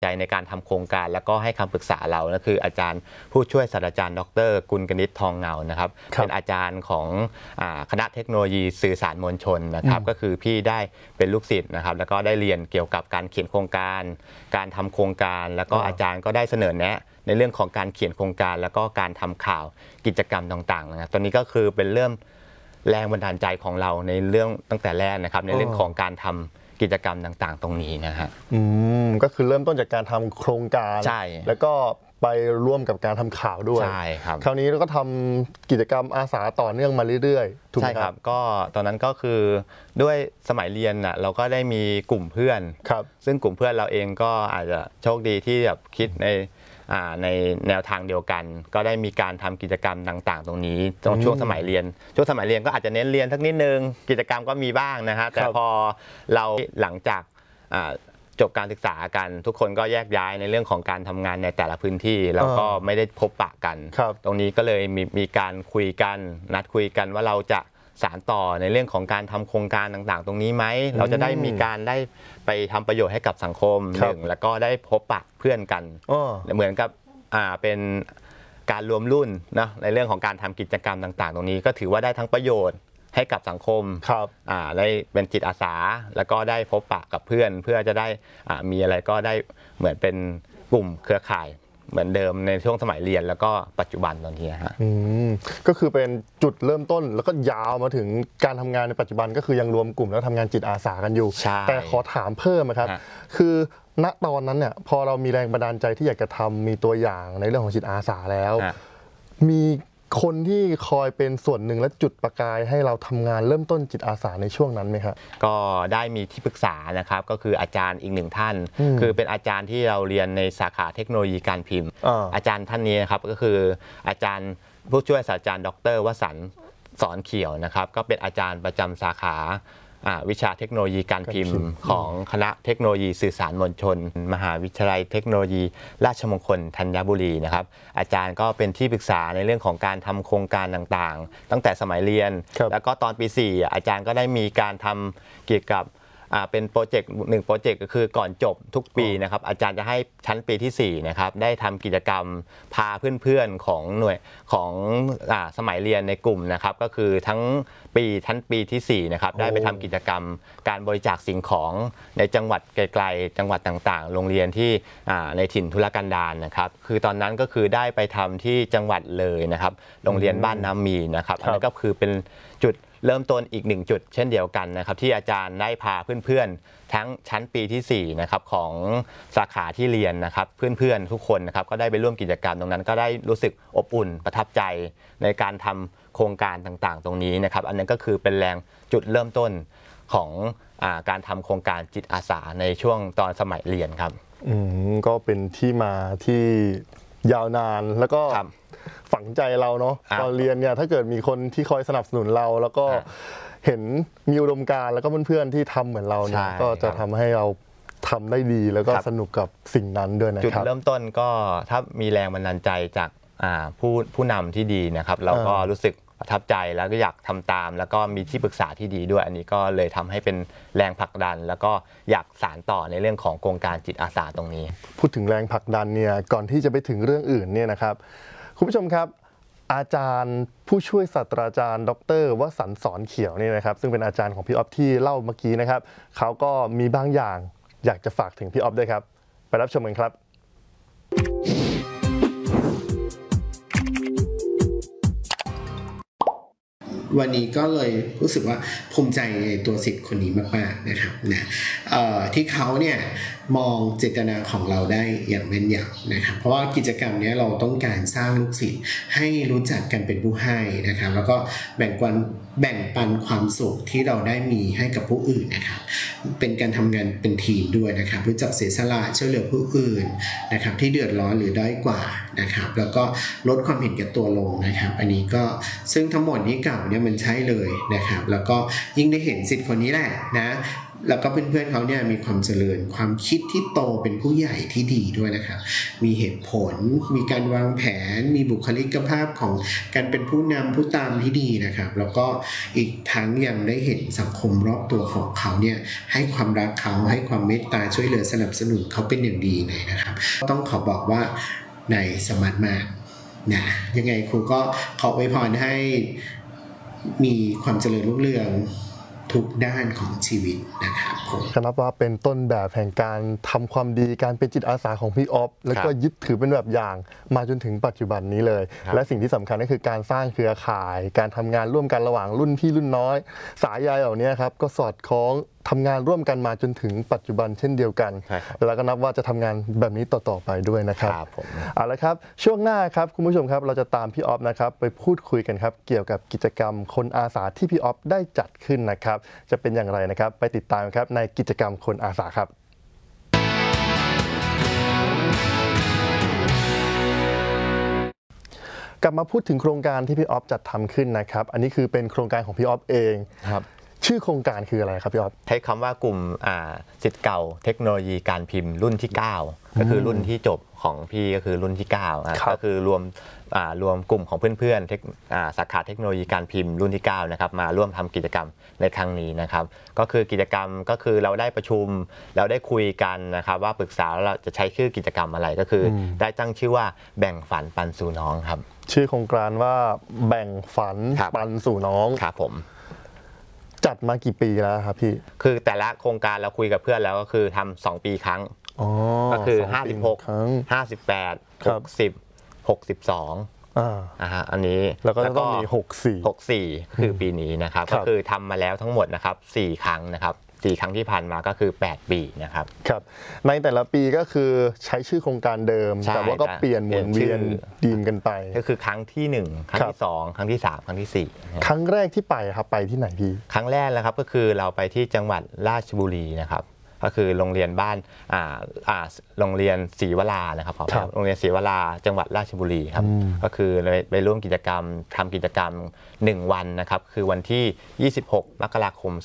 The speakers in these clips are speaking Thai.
ใจในการทำโครงการแล้วก็ให้คำปรึกษาเราก็คืออาจารย์ผู้ช่วยศาสตราจารย์ดร.กุลกนิษฐ์ทองเงานะครับเป็นอาจารย์ของคณะเทคโนโลยีสื่อสารมวลชนนะครับก็คือพี่ได้เป็นลูกศิษย์นะครับแล้วก็ได้เรียนเกี่ยวกับการเขียนโครงการการทำโครงการแล้วก็อาจารย์ก็ได้เสนอแนะในเรื่องของการเขียนโครงการแล้วก็การทำข่าวกิจกรรมต่างๆนะครับตอนนี้ก็คือเป็นเรื่องแรงบันดาลใจของเราในเรื่องตั้งแต่แรกนะครับในเรื่องของการทำกิจกรรมต่างๆตรงนี้นะฮะก็คือเริ่มต้นจากการทำโครงการแล้วก็ไปร่วมกับการทำข่าวด้วยใช่ครับคราวนี้เราก็ทำกิจกรรมอาสาต่อเนื่องมาเรื่อยๆถูกไหมครับก็ตอนนั้นก็คือด้วยสมัยเรียนน่ะเราก็ได้มีกลุ่มเพื่อนซึ่งกลุ่มเพื่อนเราเองก็อาจจะโชคดีที่แบบคิดในแนวทางเดียวกันก็ได้มีการทำกิจกรรมต่างๆตรงนี้ตรงช่วงสมัยเรียนก็อาจจะเน้นเรียนสักนิดนึงกิจกรรมก็มีบ้างนะฮะแต่พอเราหลังจากจบการศึกษากันทุกคนก็แยกย้ายในเรื่องของการทำงานในแต่ละพื้นที่แล้วก็ไม่ได้พบปะกันตรงนี้ก็เลยมีการคุยกันนัดคุยกันว่าเราจะสานต่อในเรื่องของการทำโครงการต่างๆตรงนี้ไหมเราจะได้มีการได้ไปทำประโยชน์ให้กับสังคมหนึ่งแล้วก็ได้พบปะเพื่อนกันเหมือนกับเป็นการรวมรุ่นนะในเรื่องของการทำกิจกรรมต่างๆตรงนี้ก็ถือว่าได้ทั้งประโยชน์ให้กับสังคมได้เป็นจิตอาสาแล้วก็ได้พบปะกับเพื่อนเพื่อจะได้มีอะไรก็ได้เหมือนเป็นกลุ่มเครือข่ายเหมือนเดิมในช่วงสมัยเรียนแล้วก็ปัจจุบันตอนนี้ฮะก็คือเป็นจุดเริ่มต้นแล้วก็ยาวมาถึงการทำงานในปัจจุบันก็คือยังรวมกลุ่มแล้วทำงานจิตอาสากันอยู่แต่ขอถามเพิ่มนะครับคือณตอนนั้นเนี่ยพอเรามีแรงบันดาลใจที่อยากจะทำมีตัวอย่างในเรื่องของจิตอาสาแล้วมีคนที่คอยเป็นส่วนหนึ่งและจุดประกายให้เราทำงานเริ่มต้นจิตอาสาในช่วงนั้นไหมครับก็ได้มีที่ปรึกษานะครับก็คืออาจารย์อีกหนึ่งท่านคือเป็นอาจารย์ที่เราเรียนในสาขาเทคโนโลยีการพิมพ์อาจารย์ท่านนี้นะครับก็คืออาจารย์ผู้ช่วยศาสตราจารย์ดร.วสันต์สอนเขียวนะครับก็เป็นอาจารย์ประจำสาขาวิชาเทคโนโลยีการพิมพ์ของคณะเทคโนโลยีสื่อสารมวลชนมหาวิทยาลัยเทคโนโลยีราชมงคลธัญบุรีนะครับอาจารย์ก็เป็นที่ปรึกษาในเรื่องของการทำโครงการต่างๆตั้งแต่สมัยเรียนแล้วก็ตอนปี4อาจารย์ก็ได้มีการทำเกี่ยวกับเป็นโปรเจกต์1โปรเจกต์ก็คือก่อนจบทุกปีนะครับอาจารย์จะให้ชั้นปีที่4นะครับได้ทำกิจกรรมพาเพื่อนๆของหน่วยของสมัยเรียนในกลุ่มนะครับก็คือทั้งชั้นปีที่4นะครับได้ไปทำกิจกรรมการบริจาคสิ่งของในจังหวัดไกลๆจังหวัดต่างๆโรงเรียนที่ในถิ่นทุรกันดารนะครับคือตอนนั้นก็คือได้ไปทำที่จังหวัดเลยนะครับโรงเรียนบ้านน้ำมีนะครับอันนั้นก็คือเป็นจุดเริ่มต้นอีก1จุดเช่นเดียวกันนะครับที่อาจารย์ได้พาเพื่อนๆทั้งชั้นปีที่4นะครับของสาขาที่เรียนนะครับเพื่อนๆทุกคนนะครับก็ได้ไปร่วมกิจกรรมตรงนั้นก็ได้รู้สึกอบอุ่นประทับใจในการทำโครงการต่างๆตรงนี้นะครับอันนั้นก็คือเป็นแรงจุดเริ่มต้นของการทำโครงการจิตอาสาในช่วงตอนสมัยเรียนครับก็เป็นที่มาที่ยาวนานแล้วก็ฝังใจเราเนาะตอนเรียนเนี่ยถ้าเกิดมีคนที่คอยสนับสนุนเราแล้วก็เห็นมีอุดมการณ์แล้วก็เพื่อนๆที่ทำเหมือนเราเนี่ยก็จะทำให้เราทำได้ดีแล้วก็สนุกกับสิ่งนั้นด้วยนะครับจุดเริ่มต้นก็ถ้ามีแรงบันดาลใจจากผู้นำที่ดีนะครับเราก็รู้สึกประทับใจแล้วก็อยากทำตามแล้วก็มีที่ปรึกษาที่ดีด้วยอันนี้ก็เลยทำให้เป็นแรงผลักดันแล้วก็อยากสานต่อในเรื่องของโครงการจิตอาสาตรงนี้พูดถึงแรงผลักดันเนี่ยก่อนที่จะไปถึงเรื่องอื่นเนี่ยนะครับคุณผู้ชมครับอาจารย์ผู้ช่วยศาสตราจารย์ดร.วสันต์สอนเขียวนี่นะครับซึ่งเป็นอาจารย์ของพี่อ๊อฟที่เล่าเมื่อกี้นะครับเขาก็มีบางอย่างอยากจะฝากถึงพี่อ๊อฟด้วยครับไปรับชมกันครับวันนี้ก็เลยรู้สึกว่าภูมิใจในตัวศิษย์คนนี้มากๆนะครับนะที่เขาเนี่ยมองเจตนาของเราได้อย่างแม่นยำนะครับเพราะว่ากิจกรรมนี้เราต้องการสร้างลูกศิษย์ให้รู้จักกันเป็นผู้ให้นะครับแล้วก็แบ่งปันความสุขที่เราได้มีให้กับผู้อื่นนะครับเป็นการทำงานเป็นทีมด้วยนะครับรู้จักเสียสละช่วยเหลือผู้อื่นนะครับที่เดือดร้อนหรือด้อยกว่านะครับแล้วก็ลดความเห็นแก่ตัวลงนะครับอันนี้ก็ซึ่งทั้งหมดนี้เก่าเนี่ยมันใช่เลยนะครับแล้วก็ยิ่งได้เห็นศิษย์คนนี้แหละนะแล้วก็เพื่อนๆเขาเนี่ยมีความเจริญความคิดที่โตเป็นผู้ใหญ่ที่ดีด้วยนะครับมีเหตุผลมีการวางแผนมีบุคลิกภาพของการเป็นผู้นำผู้ตามที่ดีนะครับแล้วก็อีกทั้งยังได้เห็นสังคมรอบตัวของเขาเนี่ยให้ความรักเขาให้ความเมตตาช่วยเหลือสนับสนุนเขาเป็นอย่างดีเลยนะครับต้องขอบอกว่านายสมาร์ทมากนะยังไงครูก็ขออวยพรให้มีความเจริญรุ่งเรืองทุกด้านของชีวิตนะครับผมนับว่าเป็นต้นแบบแห่งการทำความดีการเป็นจิตอาสาของพี่ออฟแล้วก็ยึดถือเป็นแบบอย่างมาจนถึงปัจจุบันนี้เลยและสิ่งที่สำคัญก็คือการสร้างเครือข่ายการทำงานร่วมกันระหว่างรุ่นพี่รุ่นน้อยสายใยเหล่านี้ครับก็สอดคล้องทำงานร่วมกันมาจนถึงปัจจุบันเช่นเดียวกันแล้วก็นับว่าจะทำงานแบบนี้ต่อไปด้วยนะครับเอาละครับช่วงหน้าครับคุณผู้ชมครับเราจะตามพี่ออฟนะครับไปพูดคุยกันครับเกี่ยวกับกิจกรรมคนอาสาที่พี่ออฟได้จัดขึ้นนะครับจะเป็นอย่างไรนะครับไปติดตามครับในกิจกรรมคนอาสาครับกลับมาพูดถึงโครงการที่พี่ออฟจัดทำขึ้นนะครับอันนี้คือเป็นโครงการของพี่ออฟเองครับชื่อโครงการคืออะไรครับพี่ออฟใช้คำว่ากลุ่มศิษย์เก่าเทคโนโลยีการพิมพ์รุ่นที่9ก็คือรุ่นที่จบของพี่ก็คือรุ่นที่9ก็คือรวมกลุ่มของเพื่อนๆสาขาเทคโนโลยีการพิมพ์รุ่นที่9นะครับมาร่วมทำกิจกรรมในครั้งนี้นะครับก็คือกิจกรรมก็คือเราได้ประชุมเราได้คุยกันนะครับว่าปรึกษาเราจะใช้ชื่อกิจกรรมอะไรก็คือได้ตั้งชื่อว่าแบ่งฝันปันสู่น้องครับชื่อโครงการว่าแบ่งฝันปันสู่น้องครับผมจัดมากี่ปีแล้วครับพี่คือแต่ละโครงการเราคุยกับเพื่อนแล้วก็คือทำ2 ปีครั้งก็คือ56 58 60 62อันนี้แล้วก็ต้องมี 64คือปีนี้นะครับก็คือทำมาแล้วทั้งหมดนะครับ4 ครั้งนะครับ4 ครั้งที่ผ่านมาก็คือ8 ปีนะครับครับในแต่ละปีก็คือใช้ชื่อโครงการเดิมแต่ว่าก็เปลี่ยนหมุนเวียนดีมกันไปก็คือครั้งที่1ครั้งที่2ครั้งที่3ครั้งที่4 ครั้งแรกที่ไปครับไปที่ไหนพี่ครั้งแรกแล้วครับก็คือเราไปที่จังหวัดราชบุรีนะครับก็คือโรงเรียนบ้านโรงเรียนศรีวรานะครับโรงเรียนศรีวราจังหวัดราชบุรีครับก็คือไปร่วมกิจกรรมทำกิจกรรม1 วันนะครับคือวันที่26 มกราคม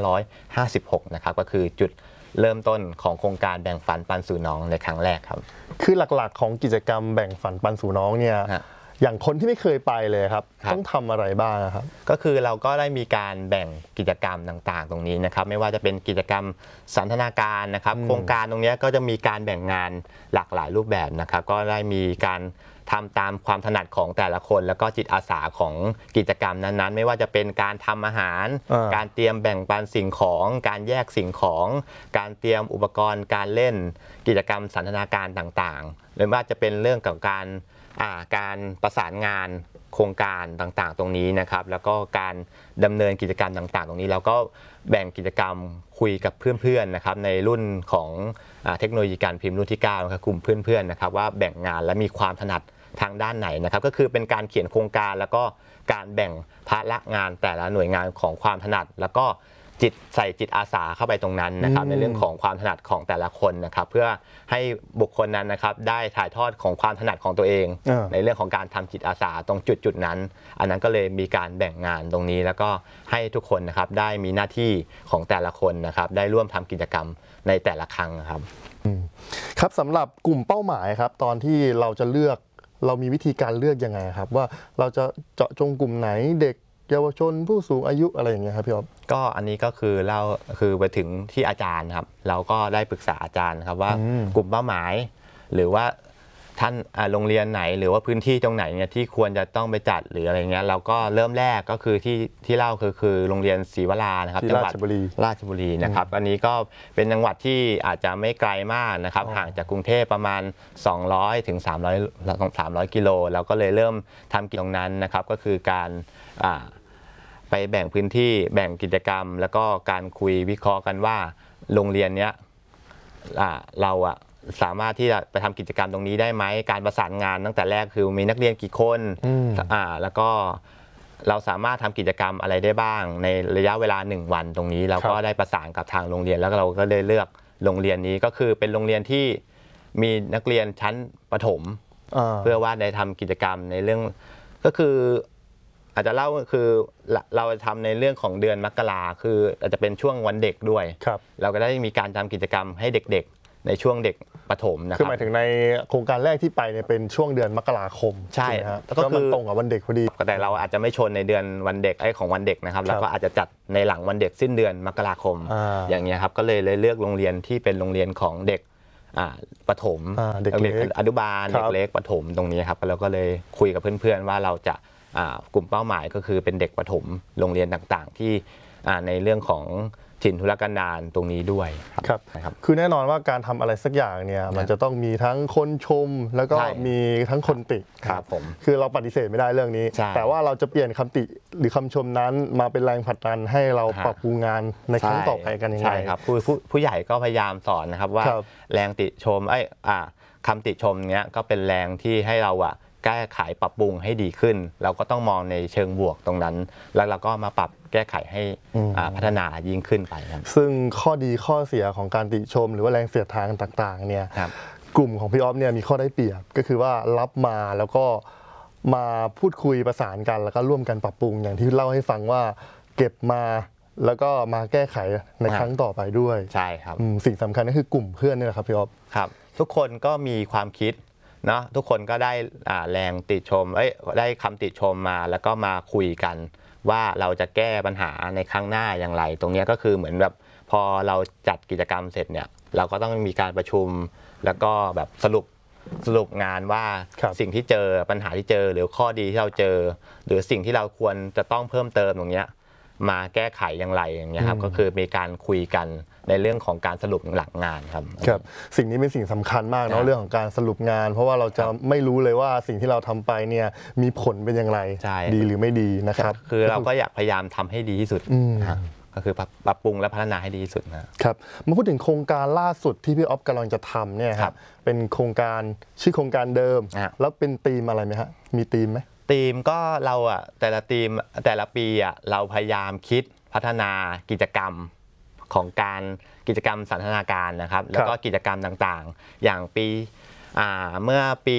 2556นะครับก็คือจุดเริ่มต้นของโครงการแบ่งฝันปันสู่น้องในครั้งแรกครับคือหลักๆของกิจกรรมแบ่งฝันปันสู่น้องเนี่ยอย่างคนที่ไม่เคยไปเลยครับต้องทำอะไรบ้างครับก็คือเราก็ได้มีการแบ่งกิจกรรมต่างๆตรงนี้นะครับไม่ว่าจะเป็นกิจกรรมสันทนาการนะครับโครงการตรงนี้ก็จะมีการแบ่งงานหลากหลายรูปแบบนะครับก็ได้มีการทำตามความถนัดของแต่ละคนแล้วก็จิตอาสาของกิจกรรมนั้นๆไม่ว่าจะเป็นการทำอาหารการเตรียมแบ่งปันสิ่งของการแยกสิ่งของการเตรียมอุปกรณ์การเล่นกิจกรรมสันทนาการต่างๆหรือว่าจะเป็นเรื่องของการประสานงานโครงการต่างๆตรงนี้นะครับแล้วก็การดำเนินกิจกรรมต่างๆตรงนี้เราก็แบ่งกิจกรรมคุยกับเพื่อนๆนะครับในรุ่นของเทคโนโลยีการพิมพ์รุ่นที่9นะครับกลุ่มเพื่อนๆนะครับว่าแบ่งงานและมีความถนัดทางด้านไหนนะครับก็คือเป็นการเขียนโครงการแล้วก็การแบ่งภาระงานแต่ละหน่วยงานของความถนัดแล้วก็ใส่จิตอาสาเข้าไปตรงนั้นนะครับในเรื่องของความถนัดของแต่ละคนนะครับเพื่อให้บุคคลนั้นนะครับได้ถ่ายทอดของความถนัดของตัวเองในเรื่องของการทำจิตอาสาตรงจุดนั้นอันนั้นก็เลยมีการแบ่งงานตรงนี้แล้วก็ให้ทุกคนนะครับได้มีหน้าที่ของแต่ละคนนะครับได้ร่วมทำกิจกรรมในแต่ละครั้งครับครับสำหรับกลุ่มเป้าหมายครับตอนที่เราจะเลือกเรามีวิธีการเลือกยังไงครับว่าเราจะเจาะจงกลุ่มไหนเด็กเยาวชนผู้สูงอายุอะไรอย่างเงี้ยครับพี่อ๊อฟก็อันนี้ก็คือเราคือไปถึงที่อาจารย์ครับเราก็ได้ปรึกษาอาจารย์ครับว่ากลุ่มเป้าหมายหรือว่าท่านโรงเรียนไหนหรือว่าพื้นที่ตรงไหนเนี่ยที่ควรจะต้องไปจัดหรืออะไรเงี้ยเราก็เริ่มแรกก็คือที่เล่าคือโรงเรียนศรีวรานะครับจังหวัดราชบุรีนะครับอันนี้ก็เป็นจังหวัดที่อาจจะไม่ไกลมากนะครับห่างจากกรุงเทพประมาณ200 ถึง 300 กิโลเราก็เลยเริ่มทำกิจตรงนั้นนะครับก็คือการไปแบ่งพื้นที่แบ่งกิจกรรมแล้วก็การคุยวิเคราะห์กันว่าโรงเรียนเนี้ยเราสามารถที่จะไปทำกิจกรรมตรงนี้ได้ไหมการประสานงานตั้งแต่แรกคือมีนักเรียนกี่คนแล้วก็เราสามารถทำกิจกรรมอะไรได้บ้างในระยะเวลา1 วันตรงนี้เราก็ได้ประสานกับทางโรงเรียนแล้วเราก็ได้เลือกโรงเรียนนี้ก็คือเป็นโรงเรียนที่มีนักเรียนชั้นประถมเพื่อว่าได้ทำกิจกรรมในเรื่องก็คืออาจจะเล่าคือเราทำในเรื่องของเดือนมกราคืออาจจะเป็นช่วงวันเด็กด้วยเราก็ได้มีการทำกิจกรรมให้เด็กๆในช่วงเด็กประถมนะครับคือหมายถึงในโครงการแรกที่ไปเนี่ยเป็นช่วงเดือนมกราคมใช่ก็คือตรงกับวันเด็กพอดีแต่เราอาจจะไม่ชนในเดือนวันเด็กของวันเด็กนะครับแล้วก็อาจจะจัดในหลังวันเด็กสิ้นเดือนมกราคมอย่างเงี้ยครับก็เลยเลือกโรงเรียนที่เป็นโรงเรียนของเด็กประถมเด็กเล็กอนุบาลเด็กเล็กประถมตรงนี้ครับเราก็เลยคุยกับเพื่อนๆว่าเราจะกลุ่มเป้าหมายก็คือเป็นเด็กประถมโรงเรียนต่างๆที่ในเรื่องของถิ่นทุรกันดารตรงนี้ด้วยครับคือแน่นอนว่าการทำอะไรสักอย่างเนี่ยมันจะต้องมีทั้งคนชมแล้วก็มีทั้งคนติครับผมคือเราปฏิเสธไม่ได้เรื่องนี้แต่ว่าเราจะเปลี่ยนคำติหรือคำชมนั้นมาเป็นแรงผลักดันให้เราปรับปรุงงานในครั้งต่อไปกันยังไงใช่ครับผู้ใหญ่ก็พยายามสอนนะครับว่าแรงติชมคำติชมเนี้ยก็เป็นแรงที่ให้เราแก้ไขปรับปรุงให้ดีขึ้นเราก็ต้องมองในเชิงบวกตรงนั้นแล้วเราก็มาปรับแก้ไขให้พัฒนายิ่งขึ้นไปครับซึ่งข้อดีข้อเสียของการติชมหรือว่าแรงเสียดทางต่างๆเนี่ยกลุ่มของพี่ออฟเนี่ยมีข้อได้เปรียบก็คือว่ารับมาแล้วก็มาพูดคุยประสานกันแล้วก็ร่วมกันปรับปรุงอย่างที่เล่าให้ฟังว่าเก็บมาแล้วก็มาแก้ไขในครั้งต่อไปด้วยใช่ครับสิ่งสำคัญก็คือกลุ่มเพื่อนนี่แหละครับพี่ออฟครับทุกคนก็มีความคิดเนาะทุกคนก็ได้แรงติชมได้คำติชมมาแล้วก็มาคุยกันว่าเราจะแก้ปัญหาในครั้งหน้าอย่างไรตรงนี้ก็คือเหมือนแบบพอเราจัดกิจกรรมเสร็จเนี่ยเราก็ต้องมีการประชุมแล้วก็แบบสรุปงานว่าสิ่งที่เจอปัญหาที่เจอหรือข้อดีที่เราเจอหรือสิ่งที่เราควรจะต้องเพิ่มเติมตรงนี้มาแก้ไขอย่างไรอย่างเงี้ยครับก็คือมีการคุยกันในเรื่องของการสรุปหลังงานครับสิ่งนี้เป็นสิ่งสำคัญมากเนาะเรื่องของการสรุปงานเพราะว่าเราจะไม่รู้เลยว่าสิ่งที่เราทำไปเนี่ยมีผลเป็นอย่างไรดีหรือไม่ดีนะครับคือเราก็อยากพยายามทำให้ดีที่สุดก็คือปรับปรุงและพัฒนาให้ดีที่สุดนะครับมาพูดถึงโครงการล่าสุดที่พี่ออฟกำลังจะทำเนี่ยครับเป็นโครงการชื่อโครงการเดิมแล้วเป็นธีมอะไรไหมฮะมีธีมไหมธีมก็เราแต่ละธีมแต่ละปีเราพยายามคิดพัฒนากิจกรรมของการกิจกรรมสันทนาการนะครับแล้วก็กิจกรรมต่างๆอย่างปีเมื่อปี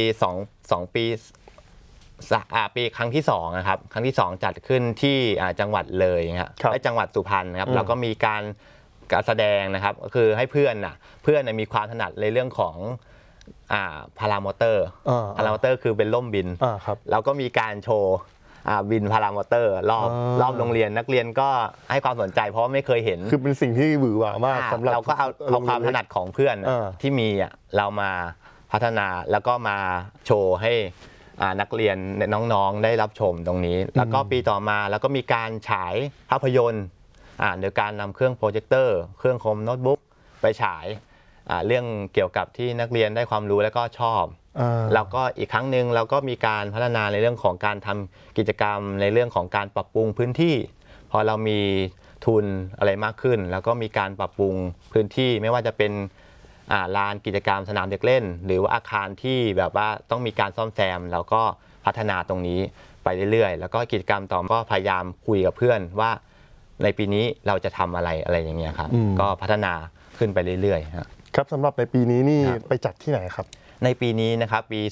ปีครั้งที่2นะครับครั้งที่2จัดขึ้นที่จังหวัดเลยครับและจังหวัดสุพรรณครับเราก็มีการแสดงนะครับก็คือให้เพื่อนมีความถนัดในเรื่องของพารามอเตอร์คือเป็นล่มบินแล้วก็มีการโชว์บินพารามอเตอร์รอบโรงเรียนนักเรียนก็ให้ความสนใจเพราะไม่เคยเห็นคือเป็นสิ่งที่หวือหวามากสำหรับเราก็เอาความถนัดของเพื่อนที่มีเรามาพัฒนาแล้วก็มาโชว์ให้นักเรียนน้องๆได้รับชมตรงนี้แล้วก็ปีต่อมาแล้วก็มีการฉายภาพยนตร์โดยการนำเครื่องโปรเจคเตอร์เครื่องคอมโน้ตบุ๊กไปฉายเรื่องเกี่ยวกับที่นักเรียนได้ความรู้และก็ชอบแล้วก็อีกครั้งหนึ่งเราก็มีการพัฒนาในเรื่องของการทำกิจกรรมในเรื่องของการปรับปรุงพื้นที่พอเรามีทุนอะไรมากขึ้นแล้วก็มีการปรับปรุงพื้นที่ไม่ว่าจะเป็นลานกิจกรรมสนามเด็กเล่นหรือว่าอาคารที่แบบว่าต้องมีการซ่อมแซมแล้วก็พัฒนาตรงนี้ไปเรื่อยๆแล้วก็กิจกรรมต่อก็พยายามคุยกับเพื่อนว่าในปีนี้เราจะทำอะไรอย่างเงี้ยครับก็พัฒนาขึ้นไปเรื่อยๆครับสำหรับในปีนี้นี่ไปจัดที่ไหนครับในปีนี้นะครับปี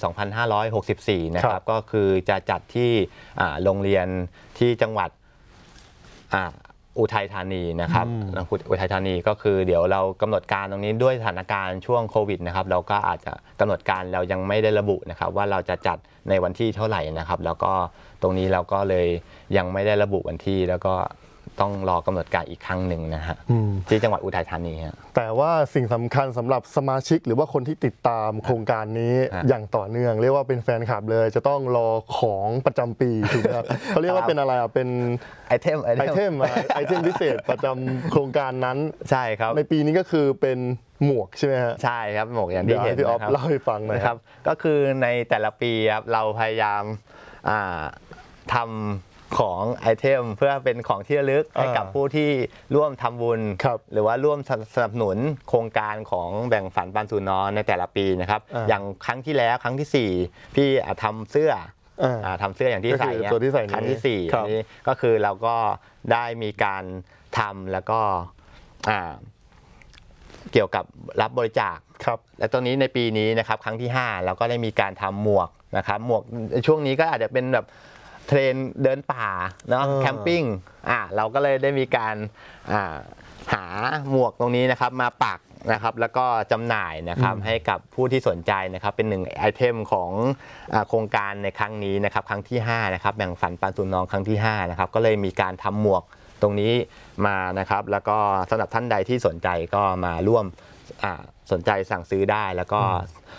2564 นะครับก็คือจะจัดที่โรงเรียนที่จังหวัดอุทัยธานีนะครับอุทัยธานีก็คือเดี๋ยวเรากำหนดการตรงนี้ด้วยสถานการณ์ช่วงโควิดนะครับเราก็อาจจะกำหนดการเรายังไม่ได้ระบุนะครับว่าเราจะจัดในวันที่เท่าไหร่นะครับแล้วก็ตรงนี้เราก็เลยยังไม่ได้ระบุวันที่แล้วก็ต้องรอกำหนดการอีกครั้งหนึ่งนะฮะที่จังหวัดอุทัยธานีแต่ว่าสิ่งสำคัญสำหรับสมาชิกหรือว่าคนที่ติดตามโครงการนี้อย่างต่อเนื่องเรียกว่าเป็นแฟนคลับเลยจะต้องรอของประจำปีถูกไหมครับเขาเรียกว่าเป็นอะไรเป็นไอเทมพิเศษประจำโครงการนั้นใช่ครับในปีนี้ก็คือเป็นหมวกใช่ไหมฮะใช่ครับหมวกอย่างที่เห็นพี่ออฟเล่าให้ฟังหน่อยครับก็คือในแต่ละปีครับเราพยายามทำของไอเทมเพื่อเป็นของที่ระลึกให้กับผู้ที่ร่วมทำบุญหรือว่าร่วมสนับสนุนโครงการของแบ่งฝันปันสู่น้องในแต่ละปีนะครับอย่างครั้งที่แล้วครั้งที่4พี่ทำเสื้ออย่างที่ใส่ครั้งที่4นี้ก็คือเราก็ได้มีการทำแล้วก็เกี่ยวกับรับบริจาคและตรงนี้ในปีนี้นะครับครั้งที่5เราก็ได้มีการทำหมวกนะครับหมวกช่วงนี้ก็อาจจะเป็นแบบเทรนเดินป่าเนาะแคมปิ้งเราก็เลยได้มีการหาหมวกตรงนี้นะครับมาปักนะครับแล้วก็จำหน่ายนะครับให้กับผู้ที่สนใจนะครับเป็นหนึ่งไอเทมของโครงการในครั้งนี้นะครับครั้งที่5นะครับแบ่งฝันปันสุนน้องครั้งที่5นะครับก็เลยมีการทำหมวกตรงนี้มานะครับแล้วก็สำหรับท่านใดที่สนใจก็มาร่วมสนใจสั่งซื้อได้แล้วก็